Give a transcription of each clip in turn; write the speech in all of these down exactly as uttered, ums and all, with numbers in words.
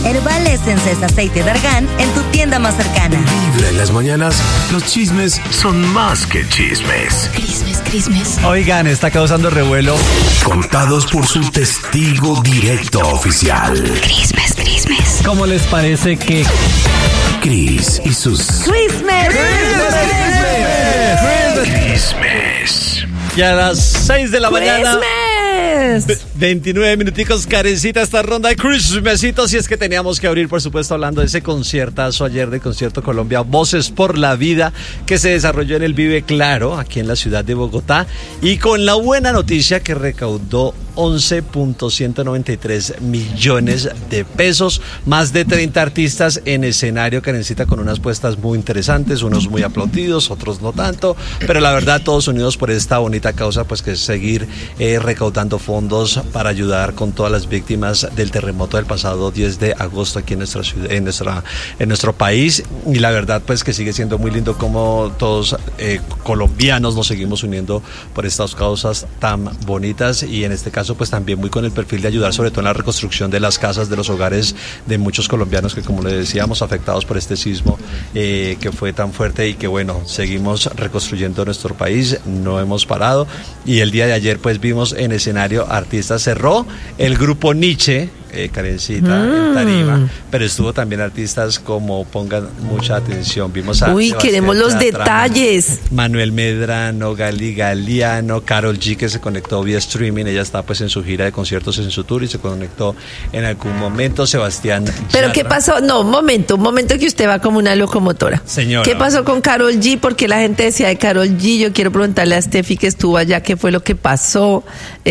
Herbal Essence es aceite de argán en tu tienda más cercana. Vibra en las mañanas, los chismes son más que chismes. Crismes, crismes. Oigan, está causando revuelo. Contados por su testigo directo oficial. Crismes, crismes. ¿Cómo les parece que Cris y sus ¡Christmas! chismes? Y a las seis de la mañana, ¡Christmas! veintinueve minuticos, Karencita, esta ronda de Christmasitos. Y es que teníamos que abrir, por supuesto, hablando de ese conciertazo ayer de Concierto Colombia, Voces por la Vida, que se desarrolló en el Vive Claro, aquí en la ciudad de Bogotá. Y con la buena noticia que recaudó once punto ciento noventa y tres millones de pesos, más de treinta artistas en escenario, Karencita, con unas puestas muy interesantes, unos muy aplaudidos, otros no tanto, pero la verdad todos unidos por esta bonita causa, pues que es seguir eh, recaudando fondos para ayudar con todas las víctimas del terremoto del pasado diez de agosto aquí en nuestra ciudad, en nuestra en nuestro país. Y la verdad pues que sigue siendo muy lindo como todos eh, colombianos nos seguimos uniendo por estas causas tan bonitas, y en este caso pues también muy con el perfil de ayudar sobre todo en la reconstrucción de las casas, de los hogares de muchos colombianos que, como le decíamos, afectados por este sismo eh, que fue tan fuerte, y que bueno, seguimos reconstruyendo nuestro país, no hemos parado. Y el día de ayer pues vimos en escenario artistas, cerró el grupo Nietzsche, eh, Karencita, mm. en tarima, pero estuvo también artistas como, pongan mucha atención, vimos a Uy, Sebastián queremos los Yatra, detalles. Manuel Medrano, Gali Galiano, Karol G, que se conectó vía streaming, ella está pues en su gira de conciertos, en su tour, y se conectó en algún momento. Sebastián ¿Pero Yatra. qué pasó? No, un momento, un momento que usted va como una locomotora. Señora. ¿Qué pasó con Karol G? Porque la gente decía de Karol G, yo quiero preguntarle a Steffi que estuvo allá, qué fue lo que pasó.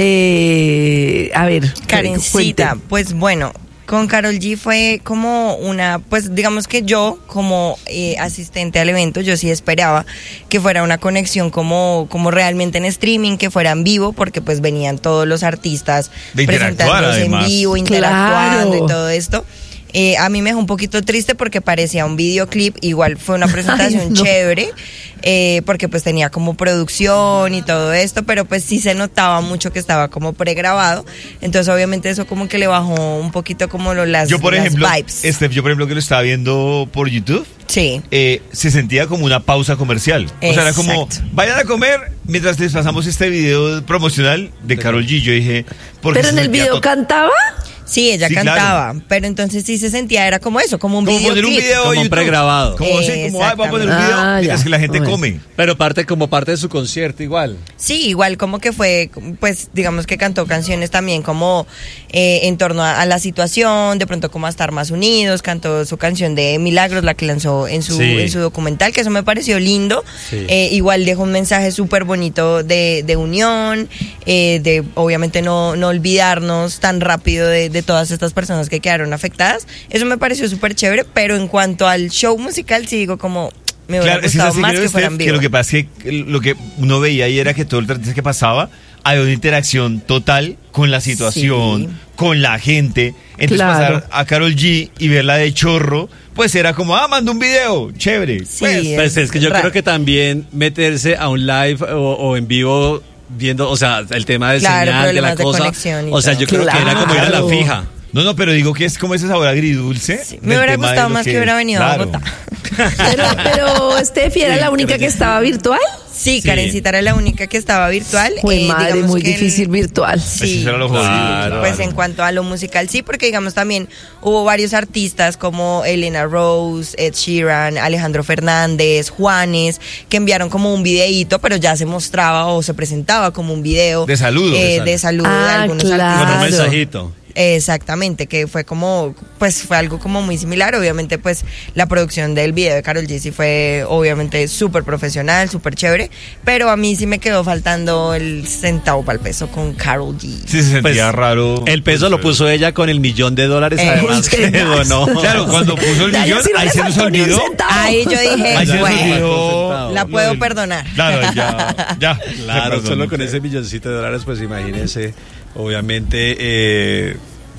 Eh, a ver, Karencita, cuente. pues bueno, con Karol G fue como una, pues digamos que yo como eh, asistente al evento, yo sí esperaba que fuera una conexión como, como realmente en streaming, que fuera en vivo, porque pues venían todos los artistas De interactuar, presentándose en además. vivo, interactuando Claro. y todo esto. Eh, a mí me dejó un poquito triste porque parecía un videoclip, igual fue una presentación Ay, no. chévere, eh, porque pues tenía como producción y todo esto, pero pues sí se notaba mucho que estaba como pregrabado, entonces obviamente eso como que le bajó un poquito como lo, las, Yo, por las ejemplo, vibes. Steph, yo por ejemplo que lo estaba viendo por YouTube, Sí. eh, se sentía como una pausa comercial. O sea, era como, Exacto. vayan a comer mientras les pasamos este video promocional de Karol G. Yo dije, ¿por qué ¿Pero se en el sentía video to- cantaba? Sí, ella Sí, cantaba, claro. pero entonces sí se sentía, era como eso, como un Como poner un videoclip. video Como en YouTube. pregrabado. Como, sí, como, ay, vamos a poner un Exactamente. video Ah, mientras ya. que la gente Bueno. come. Pero parte como parte de su concierto igual. Sí, igual como que fue, pues digamos que cantó canciones también como eh, en torno a, a la situación, de pronto como a estar más unidos, cantó su canción de Milagros, la que lanzó en su, Sí. en su documental, que eso me pareció lindo. Sí. Eh, igual dejó un mensaje súper bonito de, de unión, eh, de obviamente no, no olvidarnos tan rápido de, de todas estas personas que quedaron afectadas. Eso me pareció súper chévere, pero en cuanto al show musical sí digo como me hubiera Claro, es que, gustado así más creo, que fueran Steph, que vivos. lo que pasa es que lo que uno veía ahí era que todo el artista que pasaba había una interacción total con la situación, Sí. con la gente. Entonces Claro. pasar a Karol G y verla de chorro, pues era como, ah, manda un video, chévere. Sí, Pues, es Pues es que yo raro. creo que también meterse a un live o, o en vivo viendo, o sea, el tema de Claro, señal, de la problemas de cosa. conexión y O sea, todo. yo creo que era como ir a la Claro. fija. No, no, pero digo que es como ese sabor agridulce. Sí, del me hubiera tema de gustado lo más que hubiera venido a Bogotá. Pero, pero Steffi era Sí, la única que estaba virtual. Sí, Sí. Karencita era la única que estaba virtual. Fue eh, madre, digamos muy que el- difícil virtual. Sí, Eso era lo jodido, Claro. pues en cuanto a lo musical, sí, porque digamos también hubo varios artistas como Elena Rose, Ed Sheeran, Alejandro Fernández, Juanes, que enviaron como un videíto, pero ya se mostraba o se presentaba como un video De saludo, de eh, saludo. de saludo de Ah, algunos claro. Con un artistas. mensajito. Exactamente, que fue como, pues fue algo como muy similar. Obviamente, pues la producción del video de Karol G sí fue obviamente súper profesional, súper chévere, pero a mí sí me quedó faltando el centavo para el peso con Karol G. Sí, se sentía Pues, raro. El peso lo puso ella con el millón de dólares Eh, además que tenaz. donó. Claro, cuando puso el Ya, ya millón, sí no ahí le se nos faltó ni un olvidó. centavo. Ahí yo dije, Ahí se nos bueno, olvidó. la lo puedo del- perdonar. Claro, ya, ya. Claro, Perdón, solo con sí. ese milloncito de dólares, pues imagínense, obviamente, eh,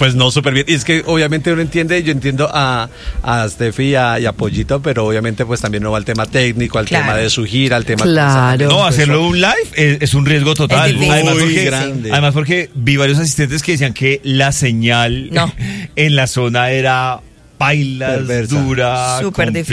Pues no, súper bien. Y es que obviamente uno entiende, yo entiendo a, a Steffi y a, y a Pollito, pero obviamente pues también no va al tema técnico, al Claro. tema de su gira, al tema... Claro. No, hacerlo un live es, es un riesgo total. Es difícil. además, Muy porque, grande. además porque vi varios asistentes que decían que la señal No. en la zona era pailas, Perversa. dura, Súper compleja. difícil.